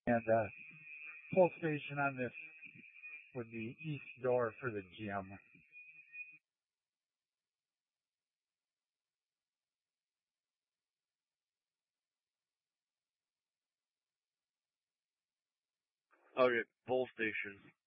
And pull station on this would be east door for the gym. Okay, pull station.